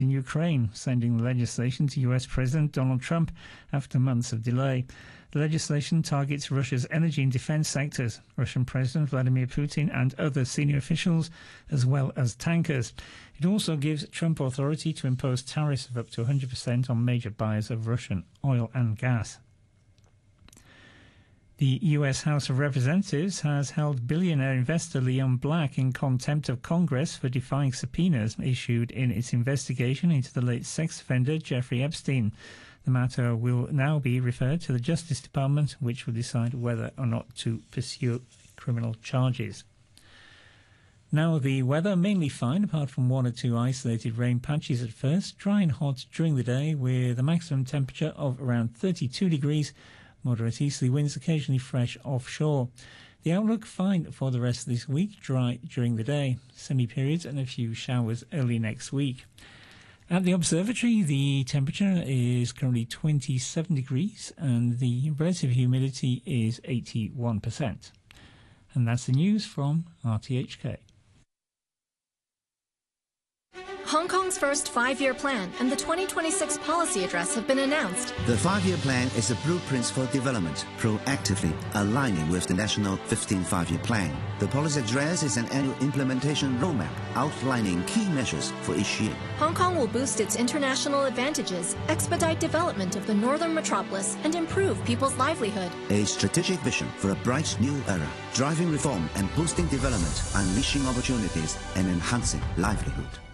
in Ukraine, sending the legislation to US President Donald Trump after months of delay. The legislation targets Russia's energy and defense sectors, Russian President Vladimir Putin and other senior officials, as well as tankers. It also gives Trump authority to impose tariffs of up to 100% on major buyers of Russian oil and gas. The US House of Representatives has held billionaire investor Leon Black in contempt of Congress for defying subpoenas issued in its investigation into the late sex offender Jeffrey Epstein. The matter will now be referred to the Justice Department, which will decide whether or not to pursue criminal charges. Now the weather, mainly fine apart from one or two isolated rain patches at first, dry and hot during the day with a maximum temperature of around 32 degrees. Moderate easterly winds, occasionally fresh offshore. The outlook fine for the rest of this week, dry during the day, sunny periods and a few showers early next week. At the observatory, the temperature is currently 27 degrees and the relative humidity is 81%. And that's the news from RTHK. Hong Kong's first five-year plan and the 2026 policy address have been announced. The five-year plan is a blueprint for development, proactively aligning with the national 15th five-year plan. The policy address is an annual implementation roadmap outlining key measures for each year. Hong Kong will boost its international advantages, expedite development of the northern metropolis, and improve people's livelihood. A strategic vision for a bright new era, driving reform and boosting development, unleashing opportunities and enhancing livelihood.